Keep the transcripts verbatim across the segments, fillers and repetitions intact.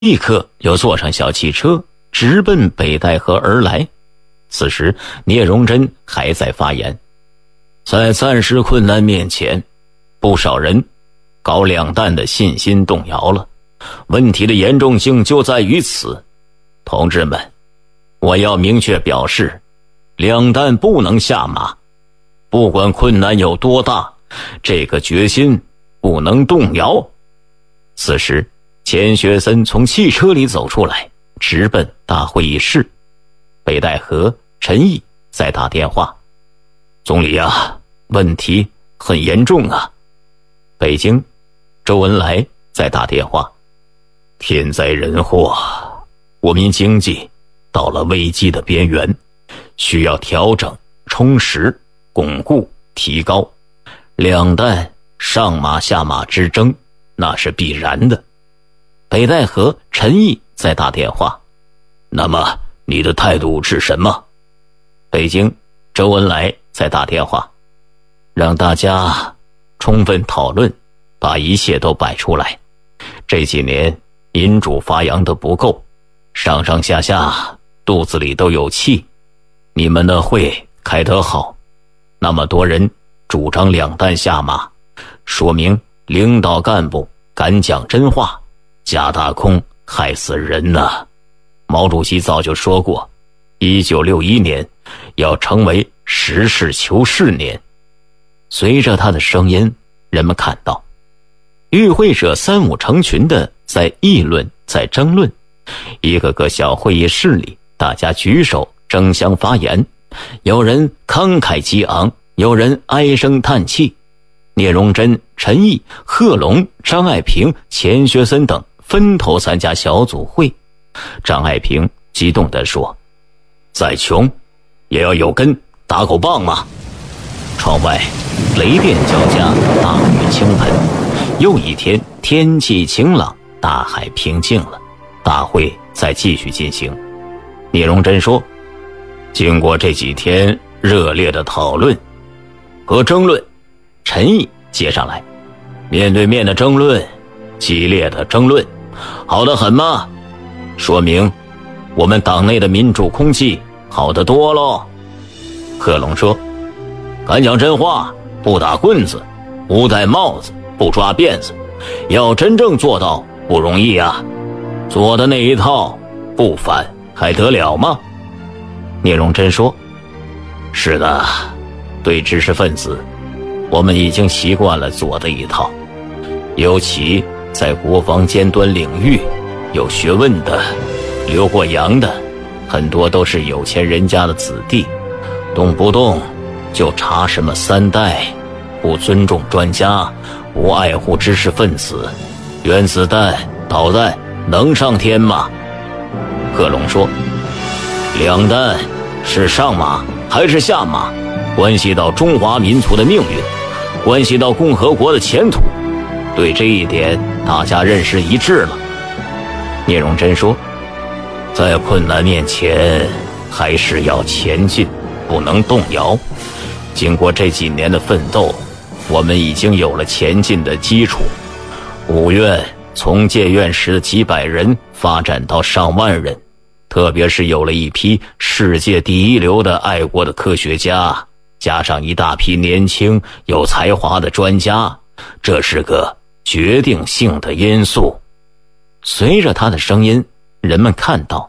立刻又坐上小汽车，直奔北戴河而来。此时聂荣臻还在发言，在暂时困难面前，不少人搞两弹的信心动摇了。问题的严重性就在于此。同志们，我要明确表示，两弹不能下马，不管困难有多大，这个决心不能动摇。此时钱学森从汽车里走出来，直奔大会议室。北戴河陈毅在打电话，总理啊，问题很严重啊。北京周恩来在打电话，天灾人祸，国民经济到了危机的边缘，需要调整、充实、巩固、提高。两弹上马下马之争，那是必然的。北戴河陈毅在打电话，那么你的态度是什么？北京周恩来在打电话，让大家充分讨论，把一切都摆出来。这几年民主发扬的不够，上上下下肚子里都有气。你们的会开得好，那么多人主张两弹下马，说明领导干部敢讲真话，假大空害死人呐。毛主席早就说过，一九六一年要成为实事求是年。随着他的声音，人们看到与会者三五成群的在议论，在争论。一个个小会议室里，大家举手争相发言，有人慷慨激昂，有人唉声叹气。聂荣臻、陈毅、贺龙、张爱萍、钱学森等分头参加小组会。张爱萍激动地说，再穷也要有根打狗棒嘛。窗外雷电交加，大雨倾盆。又一天天气晴朗，大海平静了，大会再继续进行。聂荣臻说，经过这几天热烈的讨论和争论，陈毅接上来，面对面的争论，激烈的争论，好得很吗？说明我们党内的民主空气好得多咯。贺龙说，敢讲真话，不打棍子，不戴帽子，不抓辫子，要真正做到不容易啊，做的那一套不反还得了吗？聂荣臻说，是的，对知识分子我们已经习惯了做的一套，尤其在国防尖端领域，有学问的，留过洋的，很多都是有钱人家的子弟，动不动就查什么三代，不尊重专家，不爱护知识分子，原子弹、导弹能上天吗？贺龙说，两弹是上马还是下马，关系到中华民族的命运，关系到共和国的前途，对这一点大家认识一致了。聂荣臻说，在困难面前还是要前进，不能动摇。经过这几年的奋斗，我们已经有了前进的基础。五院从建院时的几百人发展到上万人，特别是有了一批世界第一流的爱国的科学家，加上一大批年轻有才华的专家，这是个决定性的因素。随着他的声音，人们看到，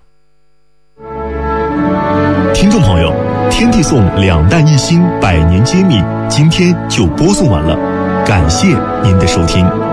听众朋友，天地颂两弹一星百年揭秘今天就播送完了，感谢您的收听。